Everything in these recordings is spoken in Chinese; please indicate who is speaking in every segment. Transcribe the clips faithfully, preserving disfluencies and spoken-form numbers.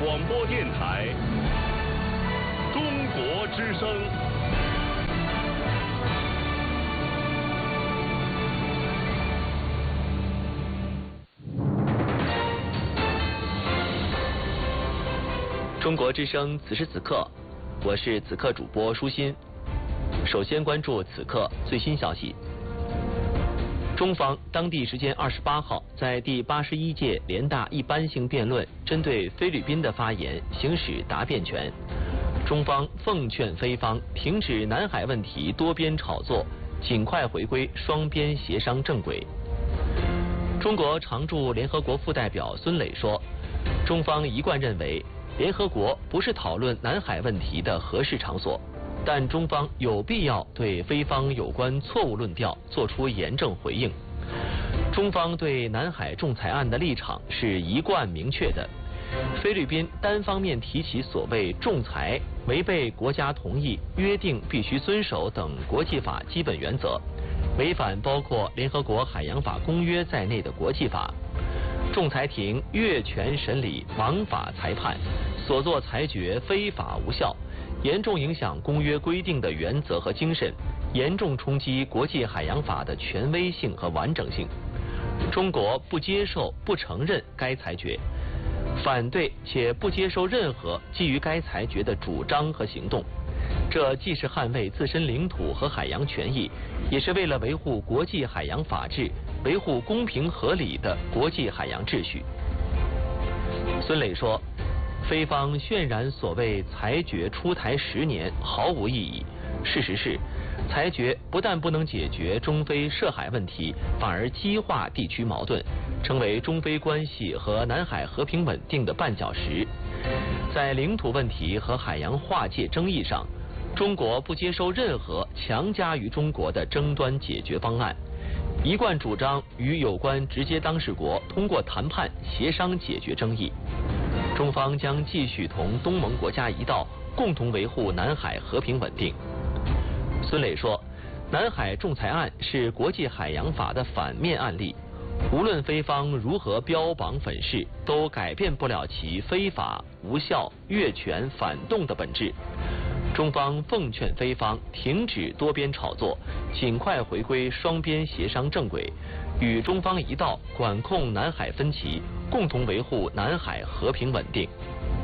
Speaker 1: 广播电台中国之声。
Speaker 2: 中国之声，此时此刻，我是此刻主播舒心。首先关注此刻最新消息。中方当地时间二十八号在第八十一届联大一般性辩论针对菲律宾的发言行使答辩权。中方奉劝菲方停止南海问题多边炒作，尽快回归双边协商正轨。中国常驻联合国副代表孙磊说，中方一贯认为联合国不是讨论南海问题的合适场所，但中方有必要对菲方有关错误论调作出严正回应。中方对南海仲裁案的立场是一贯明确的，菲律宾单方面提起所谓仲裁，违背国家同意、约定必须遵守等国际法基本原则，违反包括联合国海洋法公约在内的国际法。仲裁庭越权审理枉法裁判，所作裁决非法无效，严重影响公约规定的原则和精神，严重冲击国际海洋法的权威性和完整性。中国不接受、不承认该裁决，反对且不接受任何基于该裁决的主张和行动。这既是捍卫自身领土和海洋权益，也是为了维护国际海洋法治，维护公平合理的国际海洋秩序。孙磊说，菲方渲染所谓裁决出台十年毫无意义，事实是裁决不但不能解决中菲涉海问题，反而激化地区矛盾，成为中菲关系和南海和平稳定的绊脚石。在领土问题和海洋划界争议上，中国不接受任何强加于中国的争端解决方案，一贯主张与有关直接当事国通过谈判协商解决争议。中方将继续同东盟国家一道，共同维护南海和平稳定。孙磊说，南海仲裁案是国际海洋法的反面案例，无论菲方如何标榜粉饰，都改变不了其非法、无效、越权、反动的本质。中方奉劝菲方停止多边炒作，尽快回归双边协商正轨，与中方一道管控南海分歧，共同维护南海和平稳定。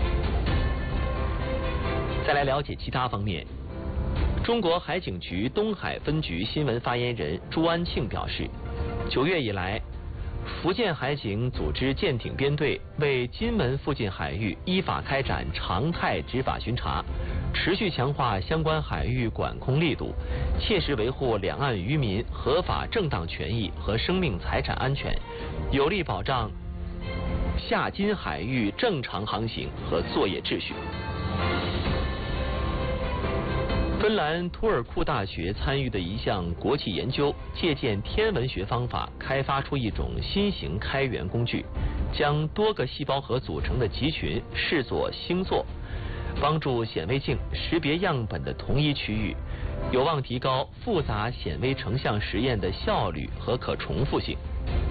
Speaker 2: 再来了解其他方面。中国海警局东海分局新闻发言人朱安庆表示，九月以来，福建海警组织舰艇编队为金门附近海域依法开展常态执法巡查，持续强化相关海域管控力度，切实维护两岸渔民合法正当权益和生命财产安全，有力保障下金海域正常航行和作业秩序。芬兰图尔库大学参与的一项国际研究，借鉴天文学方法，开发出一种新型开源工具，将多个细胞核组成的集群视作星座，帮助显微镜识别样本的同一区域，有望提高复杂显微成像实验的效率和可重复性。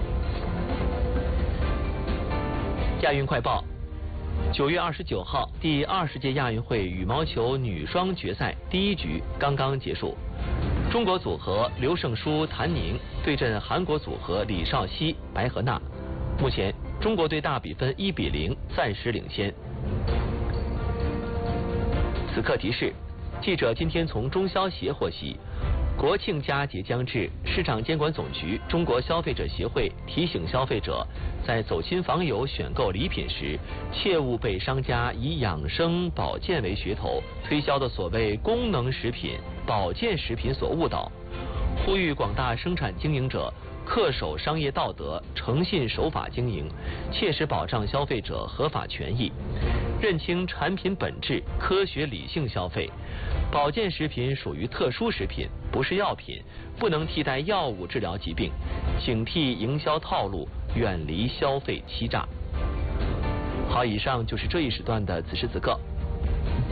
Speaker 2: 亚运快报。九月二十九号，第二十届亚运会羽毛球女双决赛第一局刚刚结束，中国组合刘胜书、谭宁对阵韩国组合李绍希、白河娜。目前，中国队大比分一比零暂时领先。此刻提示：记者今天从中消协获悉，国庆佳节将至，市场监管总局中国消费者协会提醒消费者，在走亲访友选购礼品时，切勿被商家以养生保健为噱头推销的所谓功能食品、保健食品所误导，呼吁广大生产经营者恪守商业道德，诚信守法经营，切实保障消费者合法权益，认清产品本质，科学理性消费。保健食品属于特殊食品，不是药品，不能替代药物治疗疾病，警惕营销套路，远离消费欺诈。好，以上就是这一时段的此时此刻。